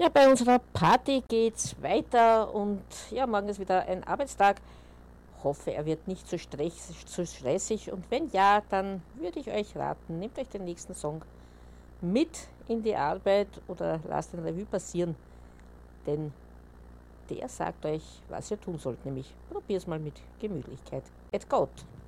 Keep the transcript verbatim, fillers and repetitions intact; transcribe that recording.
Ja, bei unserer Party geht's weiter und ja, morgen ist wieder ein Arbeitstag. Hoffe, er wird nicht zu, stress, zu stressig und wenn ja, dann würde ich euch raten, nehmt euch den nächsten Song mit in die Arbeit oder lasst den Revue passieren, denn der sagt euch, was ihr tun sollt, nämlich probier's mal mit Gemütlichkeit. Et Gott!